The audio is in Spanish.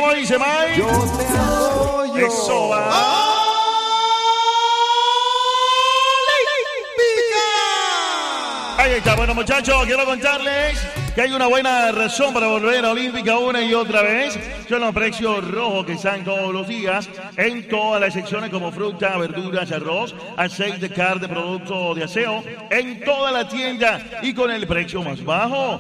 ¿Cómo dice, Mike? Yo te apoyo. Eso va. Ahí está, bueno muchachos, quiero contarles que hay una buena razón para volver a Olímpica una y otra vez. Son los precios rojos que están todos los días en todas las secciones como fruta, verduras, arroz, aceite, carne, productos de aseo, en toda la tienda y con el precio más bajo.